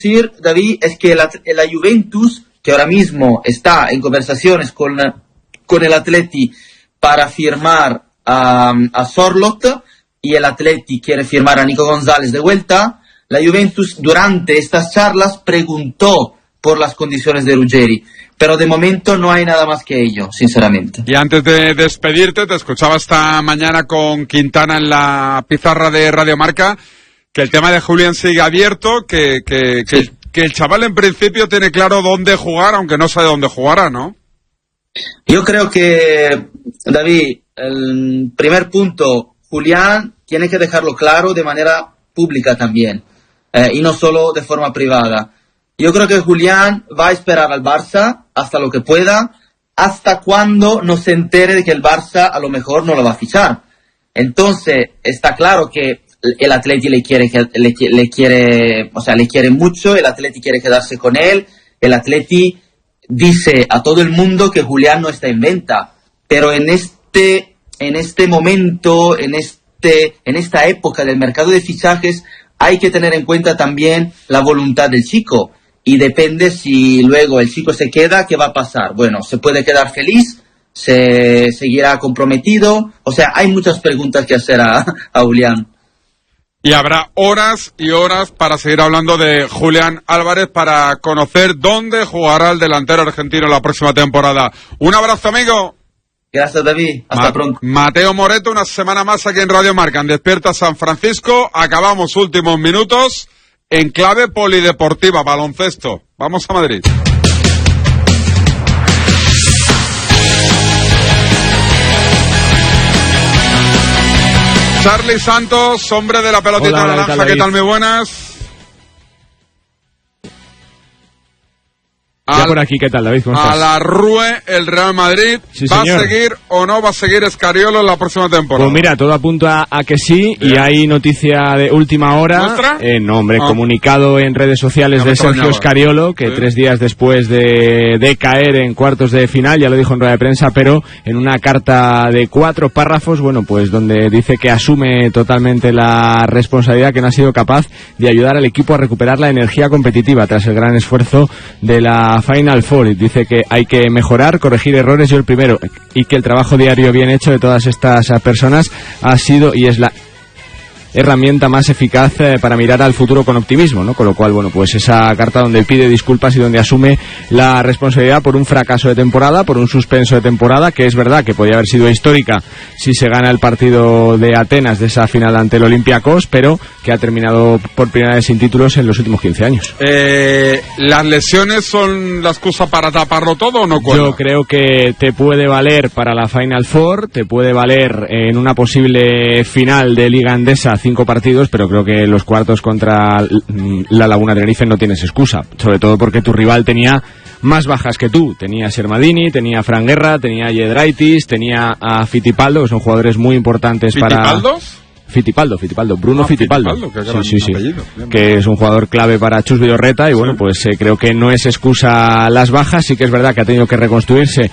decir, David, es que la Juventus, que ahora mismo está en conversaciones con el Atleti para firmar a Sorloth, y el Atleti quiere firmar a Nico González de vuelta, la Juventus durante estas charlas preguntó por las condiciones de Ruggeri, pero de momento no hay nada más que ello, sinceramente. Y antes de despedirte, te escuchaba esta mañana con Quintana en la pizarra de Radio Marca, que el tema de Julián sigue abierto, que el chaval en principio tiene claro dónde jugar, aunque no sabe dónde jugará, ¿no? Yo creo que, David, el primer punto, Julián tiene que dejarlo claro de manera pública también, y no solo de forma privada. Yo creo que Julián va a esperar al Barça hasta lo que pueda, hasta cuando no se entere de que el Barça a lo mejor no lo va a fichar. Entonces, está claro que el Atleti le quiere mucho, el Atleti quiere quedarse con él, el Atleti dice a todo el mundo que Julián no está en venta, pero en este momento, en esta época del mercado de fichajes, hay que tener en cuenta también la voluntad del chico, y depende si luego el chico se queda, ¿qué va a pasar? Bueno, se puede quedar feliz, se seguirá comprometido, o sea, hay muchas preguntas que hacer a Julián. Y habrá horas y horas para seguir hablando de Julián Álvarez, para conocer dónde jugará el delantero argentino la próxima temporada. Un abrazo, amigo. Gracias, David. Hasta pronto. Mateo Moreto, una semana más aquí en Radio Marca, en Despierta San Francisco. Acabamos últimos minutos en clave polideportiva, baloncesto. Vamos a Madrid. Charly Santos, hombre de la pelotita naranja, ¿qué tal? Muy buenas. Ya por aquí, ¿qué tal, David? ¿Cómo estás? A la Rue, el Real Madrid, sí, ¿va a seguir o no va a seguir Scariolo en la próxima temporada? Pues mira, todo apunta a que sí. Bien. Y hay noticia de última hora. ¿Nuestra? No, hombre, comunicado en redes sociales de Sergio Scariolo, que 3 días después de caer en cuartos de final, ya lo dijo en rueda de prensa, pero en una carta de 4 párrafos, bueno, pues donde dice que asume totalmente la responsabilidad, que no ha sido capaz de ayudar al equipo a recuperar la energía competitiva tras el gran esfuerzo de la Final Four. Dice que hay que mejorar, corregir errores, yo el primero, y que el trabajo diario bien hecho de todas estas personas ha sido y es la herramienta más eficaz para mirar al futuro con optimismo, ¿no? Con lo cual, bueno, pues esa carta donde pide disculpas y donde asume la responsabilidad por un fracaso de temporada, por un suspenso de temporada, que es verdad que podía haber sido histórica si se gana el partido de Atenas de esa final ante el Olympiacos, pero que ha terminado por primera vez sin títulos en los últimos 15 años. ¿Las lesiones son la excusa para taparlo todo o no cuela? Yo creo que te puede valer para la Final Four, te puede valer en una posible final de Liga Endesa 5 partidos, pero creo que los cuartos contra la Laguna Tenerife no tienes excusa, sobre todo porque tu rival tenía más bajas que tú. Tenía a Sermadini, tenía a Fran Guerra, tenía a Yedraitis, tenía a Fittipaldo, que son jugadores muy importantes para... Fittipaldo, Bruno Fittipaldo. Sí. Que es un jugador clave para Chus Vidorreta y bueno, pues creo que no es excusa las bajas. Sí que es verdad que ha tenido que reconstruirse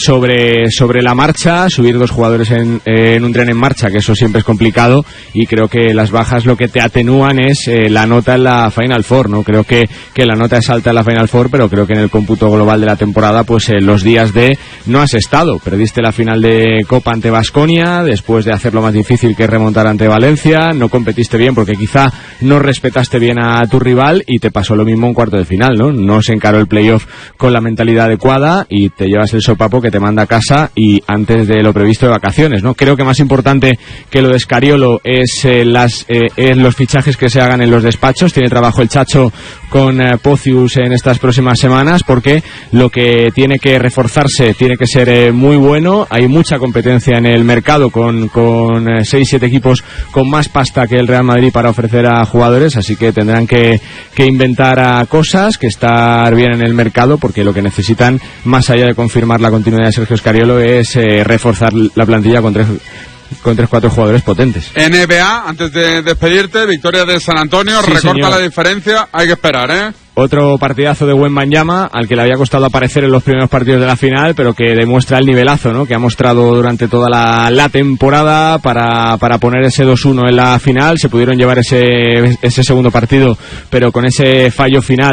sobre la marcha, subir 2 jugadores en un tren en marcha, que eso siempre es complicado, y creo que las bajas lo que te atenúan es la nota en la Final Four, ¿no? Creo que la nota es alta en la Final Four, pero creo que en el cómputo global de la temporada, pues los días de no has estado, perdiste la final de Copa ante Baskonia, después de hacerlo más difícil que remontar ante Valencia, no competiste bien porque quizá no respetaste bien a tu rival y te pasó lo mismo en cuarto de final, ¿no? No se encaró el playoff con la mentalidad adecuada y te llevas el sopapo que te manda a casa y antes de lo previsto de vacaciones, ¿no? Creo que más importante que lo de Scariolo es los fichajes que se hagan en los despachos. Tiene trabajo el Chacho con Pocius en estas próximas semanas, porque lo que tiene que reforzarse tiene que ser muy bueno. Hay mucha competencia en el mercado con 6-7 equipos con más pasta que el Real Madrid para ofrecer a jugadores, así que tendrán que inventar cosas, que estar bien en el mercado, porque lo que necesitan, más allá de confirmar la continuidad de Sergio Scariolo, es reforzar la plantilla con 3-4 jugadores potentes. NBA, antes de despedirte, victoria de San Antonio, sí, recorta señor. La diferencia, hay que esperar, ¿eh? Otro partidazo de Wembanyama, al que le había costado aparecer en los primeros partidos de la final, pero que demuestra el nivelazo, ¿no?, que ha mostrado durante toda la temporada para poner ese 2-1 en la final. Se pudieron llevar ese segundo partido, pero con ese fallo final